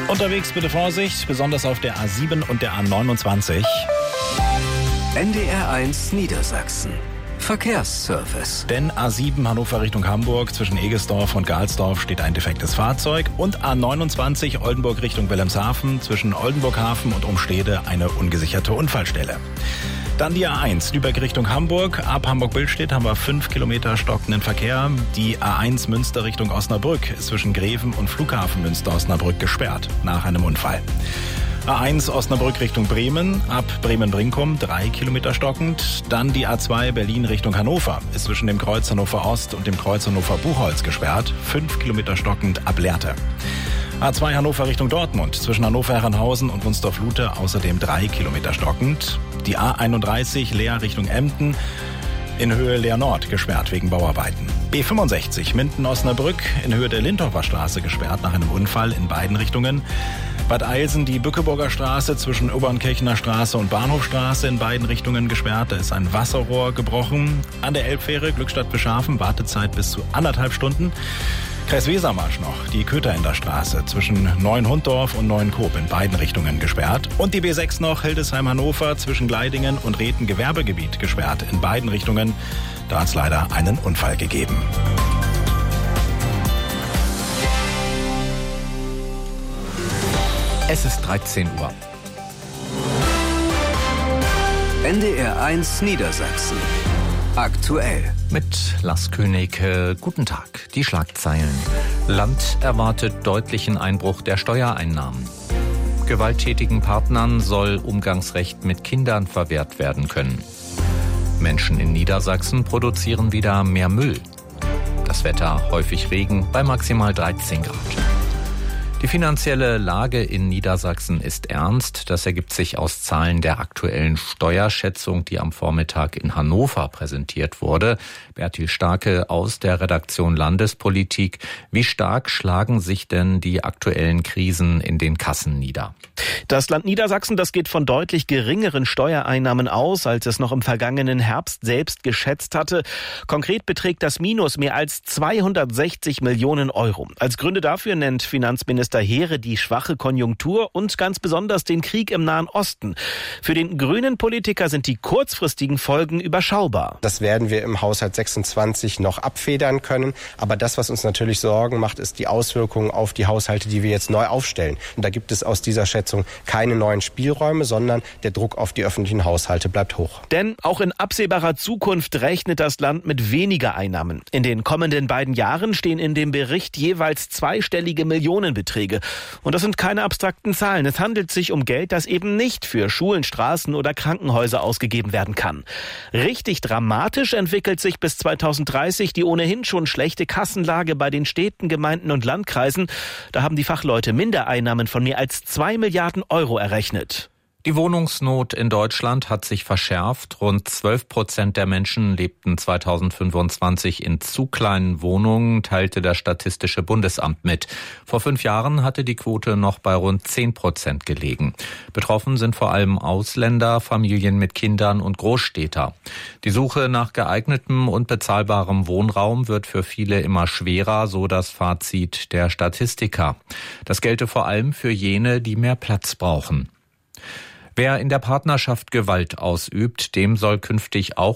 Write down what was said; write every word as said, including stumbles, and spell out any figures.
Unterwegs bitte Vorsicht, besonders auf der A sieben und der A neunundzwanzig. N D R eins Niedersachsen. Verkehrsservice. Denn A sieben Hannover Richtung Hamburg zwischen Egesdorf und Galsdorf steht ein defektes Fahrzeug und A neunundzwanzig Oldenburg Richtung Wilhelmshaven zwischen Oldenburghafen und Umstede eine ungesicherte Unfallstelle. Dann die A eins Lübeck Richtung Hamburg. Ab Hamburg-Billstedt haben wir fünf Kilometer stockenden Verkehr. Die A eins Münster Richtung Osnabrück ist zwischen Greven und Flughafen Münster-Osnabrück gesperrt nach einem Unfall. A eins Osnabrück Richtung Bremen, ab Bremen-Brinkum drei Kilometer stockend. Dann die A zwei Berlin Richtung Hannover ist zwischen dem Kreuz Hannover Ost und dem Kreuz Hannover Buchholz gesperrt, fünf Kilometer stockend ab Lehrte. A zwei Hannover Richtung Dortmund zwischen Hannover-Herrenhausen und Wunstorf-Lute außerdem drei Kilometer stockend. Die A einunddreißig Leer Richtung Emden in Höhe Leer Nord gesperrt wegen Bauarbeiten. B fünfundsechzig Minden-Osnabrück in Höhe der Lindhofer Straße gesperrt nach einem Unfall in beiden Richtungen. Bad Eilsen die Bückeburger Straße zwischen Obernkirchener Straße und Bahnhofstraße in beiden Richtungen gesperrt. Da ist ein Wasserrohr gebrochen. An der Elbfähre Glückstadt-Beschhafen Wartezeit bis zu anderthalb Stunden. Kreis Wesermarsch noch, die Kötherender Straße zwischen Neuenhunddorf und Neuenkoop in beiden Richtungen gesperrt. Und die B sechs noch, Hildesheim-Hannover zwischen Gleidingen und Reten Gewerbegebiet gesperrt in beiden Richtungen. Da hat es leider einen Unfall gegeben. Es ist dreizehn Uhr. N D R eins Niedersachsen. Aktuell. Mit Lars König, äh, guten Tag. Die Schlagzeilen. Land erwartet deutlichen Einbruch der Steuereinnahmen. Gewalttätigen Partnern soll Umgangsrecht mit Kindern verwehrt werden können. Menschen in Niedersachsen produzieren wieder mehr Müll. Das Wetter häufig Regen bei maximal dreizehn Grad. Die finanzielle Lage in Niedersachsen ist ernst. Das ergibt sich aus Zahlen der aktuellen Steuerschätzung, die am Vormittag in Hannover präsentiert wurde. Bertil Starke aus der Redaktion Landespolitik. Wie stark schlagen sich denn die aktuellen Krisen in den Kassen nieder? Das Land Niedersachsen, das geht von deutlich geringeren Steuereinnahmen aus, als es noch im vergangenen Herbst selbst geschätzt hatte. Konkret beträgt das Minus mehr als zweihundertsechzig Millionen Euro. Als Gründe dafür nennt Finanzminister Heere die schwache Konjunktur und ganz besonders den Krieg im Nahen Osten. Für den grünen Politiker sind die kurzfristigen Folgen überschaubar. Das werden wir im Haushalt sechsundzwanzig noch abfedern können. Aber das, was uns natürlich Sorgen macht, ist die Auswirkungen auf die Haushalte, die wir jetzt neu aufstellen. Und da gibt es aus dieser Schätzung keine neuen Spielräume, sondern der Druck auf die öffentlichen Haushalte bleibt hoch. Denn auch in absehbarer Zukunft rechnet das Land mit weniger Einnahmen. In den kommenden beiden Jahren stehen in dem Bericht jeweils zweistellige Millionenbeträge. Und das sind keine abstrakten Zahlen. Es handelt sich um Geld, das eben nicht für Schulen, Straßen oder Krankenhäuser ausgegeben werden kann. Richtig dramatisch entwickelt sich bis zweitausenddreißig die ohnehin schon schlechte Kassenlage bei den Städten, Gemeinden und Landkreisen. Da haben die Fachleute Mindereinnahmen von mehr als zwei Milliarden Euro errechnet. Die Wohnungsnot in Deutschland hat sich verschärft. Rund zwölf Prozent der Menschen lebten zweitausendfünfundzwanzig in zu kleinen Wohnungen, teilte das Statistische Bundesamt mit. Vor fünf Jahren hatte die Quote noch bei rund zehn Prozent gelegen. Betroffen sind vor allem Ausländer, Familien mit Kindern und Großstädter. Die Suche nach geeignetem und bezahlbarem Wohnraum wird für viele immer schwerer, so das Fazit der Statistiker. Das gelte vor allem für jene, die mehr Platz brauchen. Wer in der Partnerschaft Gewalt ausübt, dem soll künftig auch